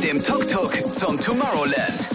mit dem Tuk-Tuk zum Tomorrowland.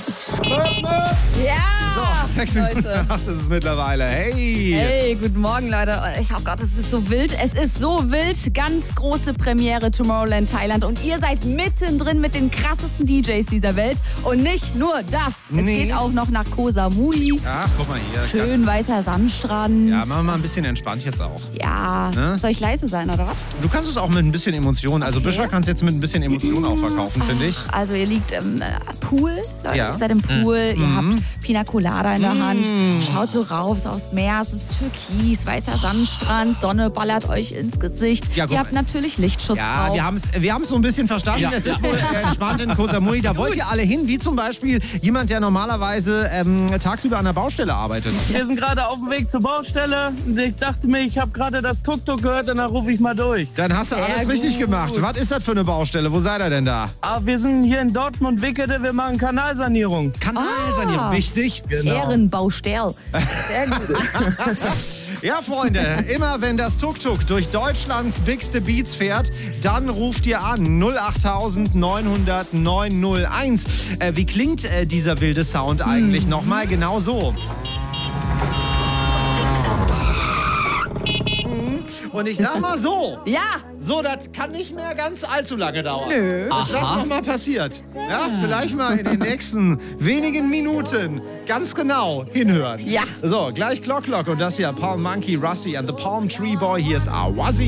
Ja! So, 6 Minuten nach 8 ist es mittlerweile. Hey! Hey, guten Morgen, Leute. Oh Gott, es ist so wild. Es ist so wild. Ganz große Premiere Tomorrowland Thailand. Und ihr seid mittendrin mit den krassesten DJs dieser Welt. Und nicht nur das. Es geht auch noch nach Koh Samui. Ach, guck mal hier. Schön weißer Sandstrand. Ja, machen wir mal ein bisschen entspannt jetzt auch. Ja. Ne? Soll ich leise sein, oder was? Du kannst es auch mit ein bisschen Emotion. Also Büschra kannst jetzt mit ein bisschen Emotion auch verkaufen, finde ich. Also ihr liegt im Pool, Leute. Ja. Ihr seid im Pool. Ihr habt Pina Colada in der Hand. Schaut so rauf aufs Meer. Es ist türkis, weißer Sandstrand. Sonne ballert euch ins Gesicht. Ja, ihr habt natürlich Lichtschutz Ja, drauf. wir haben es so ein bisschen verstanden. Es ist wohl entspannt in Koh Samui. Da wollt ihr alle hin, wie zum Beispiel jemand, der normalerweise tagsüber an der Baustelle arbeitet. Wir sind gerade auf dem Weg zur Baustelle und ich dachte mir, ich habe gerade das Tuk-Tuk gehört und dann rufe ich mal durch. Dann hast du Sehr alles richtig gut. gemacht. Was ist das für eine Baustelle? Wo seid ihr denn da? Aber wir sind hier in Dortmund-Wickede, wir machen Kanalsanierung. Kanalsanierung, wichtig. Ehrenbaustell. Sehr gut. Ja, Freunde, immer wenn das Tuk-Tuk durch Deutschlands bigste Beats fährt, dann ruft ihr an 08000 900 901. Wie klingt dieser wilde Sound eigentlich? Nochmal genau so. Und ich sag mal so. Ja. So, das kann nicht mehr ganz allzu lange dauern. Nö. Bis das nochmal passiert. Ja, vielleicht mal in den nächsten wenigen Minuten ganz genau hinhören. Ja. So, gleich Clock und das hier Palm Monkey, Rusty and the Palm Tree Boy. Hier ist Awazi.